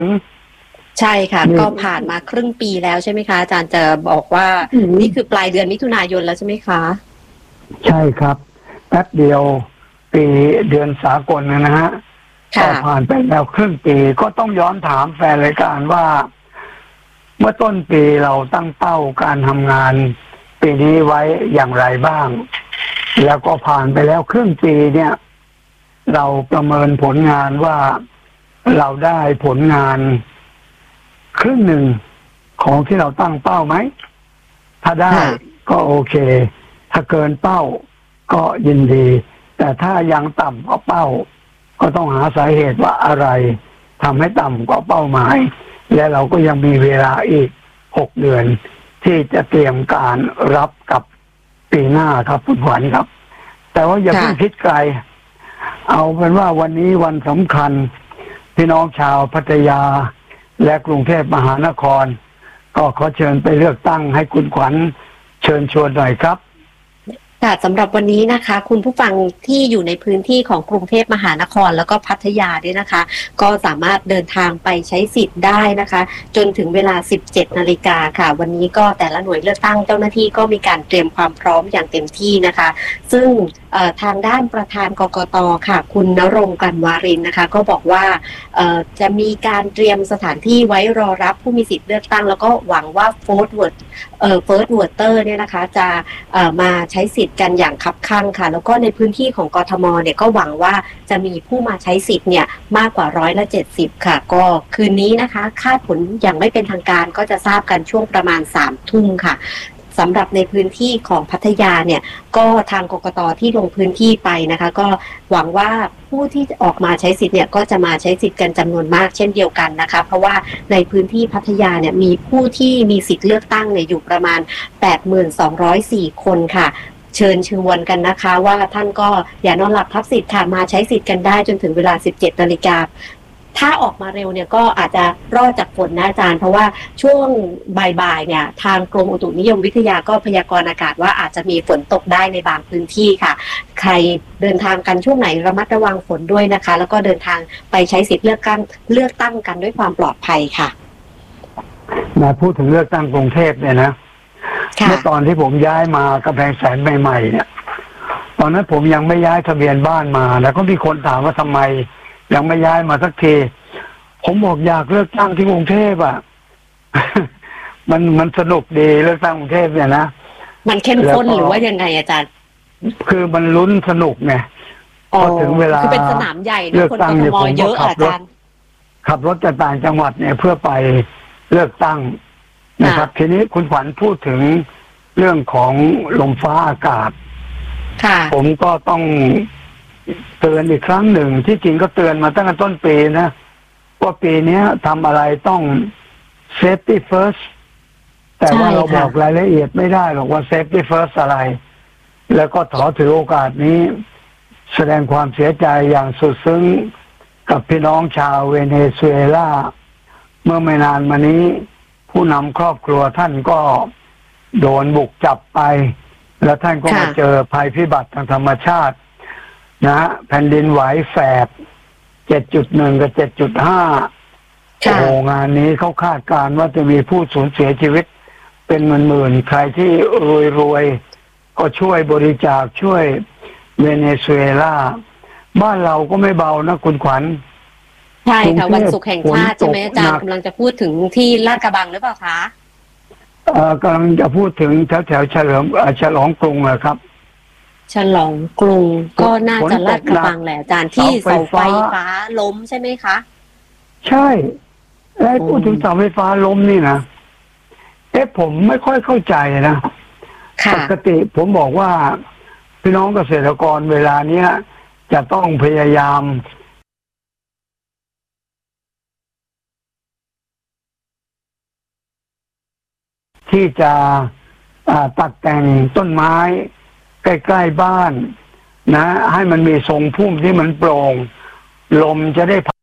ใช่ค่ะก็ผ่านมาครึ่งปีแล้วใช่ไหมคะอาจารย์จะบอกว่านี่คือปลายเดือนมิถุนายนแล้วใช่ไหมคะใช่ครับแป๊บเดียวปีเดือนสากลนะฮะก็ผ่านไปแล้วครึ่งปีก็ต้องย้อนถามแฟนรายการว่าเมื่อต้นปีเราตั้งเป้าการทำงานปีนี้ไว้อย่างไรบ้างแล้วก็ผ่านไปแล้วครึ่งปีเนี่ยเราประเมินผลงานว่าเราได้ผลงานครึ่งหนึ่งของที่เราตั้งเป้าไหมถ้าได้ก็โอเคถ้าเกินเป้าก็ยินดีแต่ถ้ายังต่ำกว่าเป้าก็ต้องหาสาเหตุว่าอะไรทำให้ต่ำกว่าเป้าหมายและเราก็ยังมีเวลาอีก6 เดือนที่จะเตรียมการรับกับปีหน้าครับคุณขวัญครับแต่ว่าอย่าเพิ่งคิดไกลเอาเป็นว่าวันนี้วันสำคัญพี่น้องชาวพัทยาและกรุงเทพมหานครก็ขอเชิญไปเลือกตั้งให้คุณขวัญเชิญชวนหน่อยครับค่ะสำหรับวันนี้นะคะคุณผู้ฟังที่อยู่ในพื้นที่ของกรุงเทพมหานครแล้วก็พัทยาด้วยนะคะก็สามารถเดินทางไปใช้สิทธิ์ได้นะคะจนถึงเวลา 17 นาฬิกาค่ะวันนี้ก็แต่ละหน่วยเลือกตั้งเจ้าหน้าที่ก็มีการเตรียมความพร้อมอย่างเต็มที่นะคะซึ่งทางด้านประธานกกต.ค่ะคุณณรงค์ กลั่นวารินนะคะก็บอกว่าจะมีการเตรียมสถานที่ไว้รอรับผู้มีสิทธิ์เลือกตั้งแล้วก็หวังว่าfirst voter เนี่ยนะคะจะมาใช้สิทธิ์กันอย่างคับคั่งค่ะแล้วก็ในพื้นที่ของกทมเนี่ยก็หวังว่าจะมีผู้มาใช้สิทธิ์เนี่ยมากกว่า70%ค่ะก็คืนนี้นะคะคาดผลอย่างไม่เป็นทางการก็จะทราบกันช่วงประมาณ3 ทุ่มค่ะสำหรับในพื้นที่ของพัทยาเนี่ยก็ทางกกต.ที่ลงพื้นที่ไปนะคะก็หวังว่าผู้ที่ออกมาใช้สิทธิ์เนี่ยก็จะมาใช้สิทธิ์กันจำนวนมากเช่นเดียวกันนะคะเพราะว่าในพื้นที่พัทยาเนี่ยมีผู้ที่มีสิทธิ์เลือกตั้งเนี่ยอยู่ประมาณ 82,004 คนค่ะเชิญชวนกันนะคะว่าท่านก็อย่านอนหลับทับสิทธิ์ค่ะมาใช้สิทธิ์กันได้จนถึงเวลา 17 นาฬิกาถ้าออกมาเร็วเนี่ยก็อาจจะรอดจากฝนนะอาจารย์เพราะว่าช่วงบ่ายๆเนี่ยทางกรมอุตุนิยมวิทยาก็พยากรณ์อากาศว่าอาจจะมีฝนตกได้ในบางพื้นที่ค่ะใครเดินทางกันช่วงไหนระมัดระวังฝนด้วยนะคะแล้วก็เดินทางไปใช้สิทธิ์เลือกตั้งกันด้วยความปลอดภัยค่ะพูดถึงเลือกตั้งกรุงเทพเนี่ยนะเมื่อตอนที่ผมย้ายมากำแพงแสนใหม่ๆเนี่ยตอนนั้นผมยังไม่ย้ายทะเบียนบ้านมาแล้วก็มีคนถามว่าทำไมยังไม่ย้ายมาสักทีผมบอกอยากเลือกตั้งที่กรุงเทพอ่ะ มันสนุกดีเลือกตั้งกรุงเทพเนี่ยนะมันเข้มข้นหรือว่ายังไงอาจารย์คือมันลุ้นสนุกไงพอถึงเวลาคือเป็นสนามใหญ่เลือกตั้งเนี่ยผมก็ขับรถจากต่างจังหวัดเนี่ยเพื่อไปเลือกตั้งนะครับทีนี้คุณขวัญพูดถึงเรื่องของลมฟ้าอากาศผมก็ต้องเตือนอีกครั้งหนึ่งที่จริงก็เตือนมาตั้งแต่ต้นปีนะว่าปีนี้ทำอะไรต้อง safety first แต่ว่าเราบอกรายละเอียดไม่ได้หรอกว่า safety first อะไรแล้วก็ขอถือโอกาสนี้แสดงความเสียใจอย่างสุดซึ้งกับพี่น้องชาวเวเนซุเอลาเมื่อไม่นานมานี้ผู้นำครอบครัวท่านก็โดนบุกจับไปแล้วท่านก็มาเจอภัยพิบัติทางธรรมชาตินะแผ่นดินไหวแฝด 7.1 กับ 7.5 โอ้งานนี้เขาคาดการณ์ว่าจะมีผู้สูญเสียชีวิตเป็นหมื่นๆใครที่รวยก็ช่วยบริจาคช่วยเวเนซุเอลาบ้านเราก็ไม่เบานะคุณขวัญใช่ค่ะวันศุกร์แห่งชาติใช่ไหมอาจารย์กำลังจะพูดถึงที่ลาดกระบังหรือเปล่าคะกำลังจะพูดถึงแถวฉลองกรุงนะครับฉลองกรุงก็น่าจะลาดกระบังแหละอาจารย์ที่เสาไฟฟ้าล้มใช่ไหมคะใช่แล้วพูดถึงเสาไฟฟ้าล้มนี่นะผมไม่ค่อยเข้าใจนะปกติผมบอกว่าพี่น้องเกษตรกรเวลาเนี้ยจะต้องพยายามที่จะตัดแต่งต้นไม้ใกล้ๆบ้านนะให้มันมีทรงพุ่มที่มันโปร่งลมจะได้